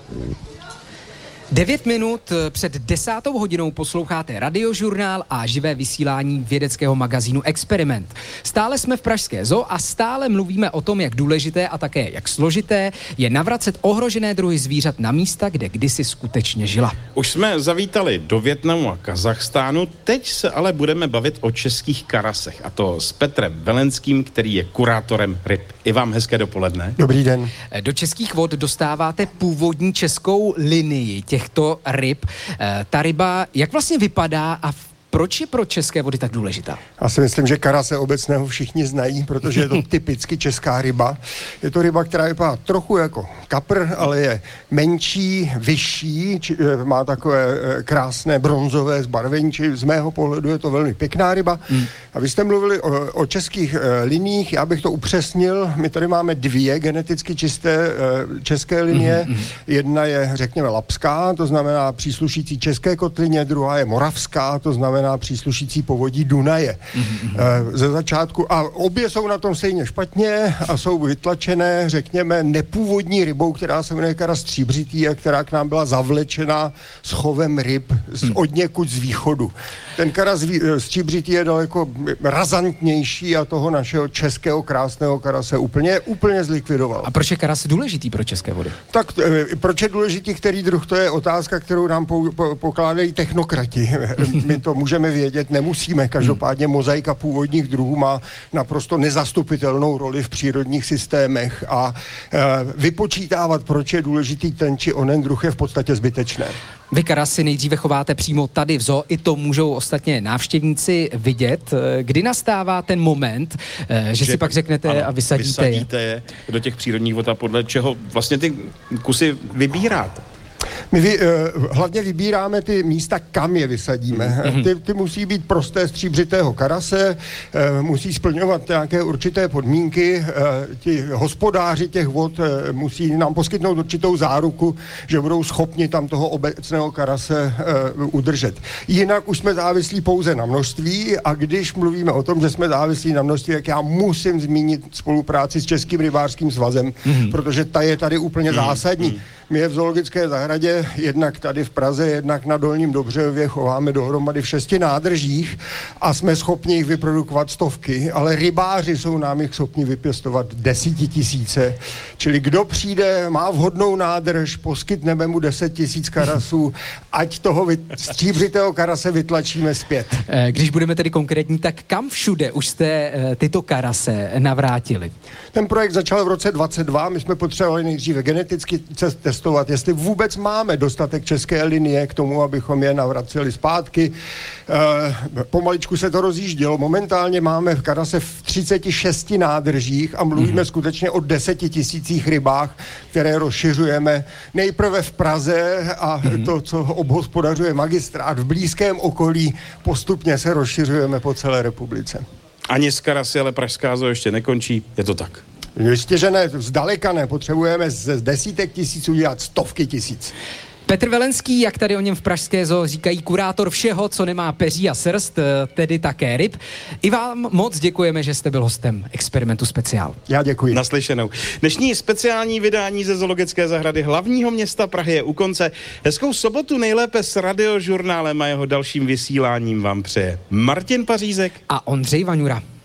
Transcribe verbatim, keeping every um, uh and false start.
Devět minut před desátou hodinou posloucháte Radiožurnál a živé vysílání vědeckého magazínu Experiment. Stále jsme v pražské zoo a stále mluvíme o tom, jak důležité a také jak složité je navracet ohrožené druhy zvířat na místa, kde kdysi skutečně žila. Už jsme zavítali do Vietnamu a Kazachstánu, teď se ale budeme bavit o českých karasech, a to s Petrem Velenským, který je kurátorem ryb. I vám hezké dopoledne. Dobrý den. Do českých vod dostáváte původní českou linii těchto ryb. Ta ryba, jak vlastně vypadá a proč je pro české vody tak důležitá? Já si myslím, že karase obecného všichni znají, protože je to typicky česká ryba. Je to ryba, která vypadá trochu jako kapr, ale je menší, vyšší, či, má takové krásné bronzové zbarvení, či z mého pohledu je to velmi pěkná ryba. Hmm. A vy jste mluvili o, o českých uh, liních, já bych to upřesnil. My tady máme dvě geneticky čisté uh, české linie. Hmm. Jedna je, řekněme, lapská, to znamená příslušící české kotlině, druhá je moravská, to znamená příslušící povodí Dunaje. Mm-hmm. Ze začátku, a obě jsou na tom stejně špatně a jsou vytlačené, řekněme, nepůvodní rybou, která se jmenuje karas stříbřitý a která k nám byla zavlečena s chovem ryb z mm. odněkud z východu. Ten karas stříbřitý je daleko razantnější a toho našeho českého krásného karase úplně, úplně zlikvidoval. A proč je karas důležitý pro české vody? Tak proč je důležitý který druh, to je otázka, kterou nám po, po, pokládají technokrati. My to můžeme vědět, nemusíme. Každopádně mozaika původních druhů má naprosto nezastupitelnou roli v přírodních systémech a e, vypočítávat, proč je důležitý ten či onen druh, je v podstatě zbytečné. Vy karasy nejdříve chováte přímo tady v zoo, i to můžou ostatně návštěvníci vidět. Kdy nastává ten moment, že, že si pak řeknete ano, a vysadíte, vysadíte je? je do těch přírodních vod a podle čeho vlastně ty kusy vybíráte? My vy, uh, hlavně vybíráme ty místa, kam je vysadíme. Mm-hmm. Ty, ty musí být prosté stříbřitého karase, uh, musí splňovat nějaké určité podmínky. Uh, ti hospodáři těch vod uh, musí nám poskytnout určitou záruku, že budou schopni tam toho obecného karase uh, udržet. Jinak už jsme závislí pouze na množství a když mluvíme o tom, že jsme závislí na množství, tak já musím zmínit spolupráci s Českým rybářským svazem, mm-hmm. protože ta je tady úplně mm-hmm. zásadní. My je v zoologické zahradě, jednak tady v Praze, jednak na Dolním Dobřevě chováme dohromady v šesti nádržích a jsme schopni jich vyprodukovat stovky, ale rybáři jsou nám jich schopni vypěstovat desetitisíce. Čili kdo přijde, má vhodnou nádrž, poskytneme mu deset tisíc karasů, ať toho vy, stříbřitého karase vytlačíme zpět. Když budeme tedy konkrétní, tak kam všude už jste tyto karase navrátili? Ten projekt začal v roce dvacet dva, my jsme potřebovali nejdříve geneticky testovat, jestli vůbec máme dostatek české linie k tomu, abychom je navraceli zpátky. E, pomaličku se to rozjíždělo. Momentálně máme v karase v třiceti šesti nádržích a mluvíme mm-hmm. skutečně o desetitisících rybách, které rozšiřujeme nejprve v Praze a mm-hmm. to, co obhospodařuje magistrát v blízkém okolí, postupně se rozšiřujeme po celé republice. Ani z karasy, ale pražská zoo ještě nekončí, je to tak? Ještě, že ne, zdaleka ne, potřebujeme z desítek tisíc udělat stovky tisíc. Petr Velenský, jak tady o něm v pražské zoo říkají, kurátor všeho, co nemá peří a srst, tedy také ryb. I vám moc děkujeme, že jste byl hostem Experimentu Speciál. Já děkuji. Naslyšenou. Dnešní speciální vydání ze zoologické zahrady hlavního města Prahy je u konce. Hezkou sobotu nejlépe s Radiožurnálem a jeho dalším vysíláním vám přeje Martin Pařízek a Ondřej Vaňura.